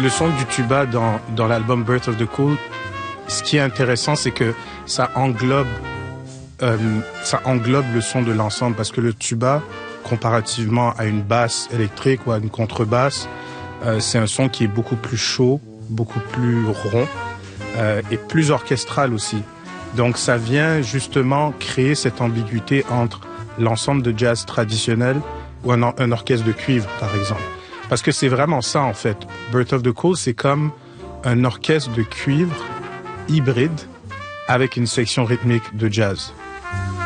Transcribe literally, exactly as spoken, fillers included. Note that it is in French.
le son du tuba dans, dans l'album Birth of the Cool, ce qui est intéressant, c'est que ça englobe, euh, ça englobe le son de l'ensemble, parce que le tuba, comparativement à une basse électrique ou à une contrebasse, euh, c'est un son qui est beaucoup plus chaud, beaucoup plus rond euh, et plus orchestral aussi. Donc ça vient justement créer cette ambiguïté entre l'ensemble de jazz traditionnel ou un, un orchestre de cuivre, par exemple. Parce que c'est vraiment ça, en fait. Birth of the Cool, c'est comme un orchestre de cuivre hybride avec une section rythmique de jazz.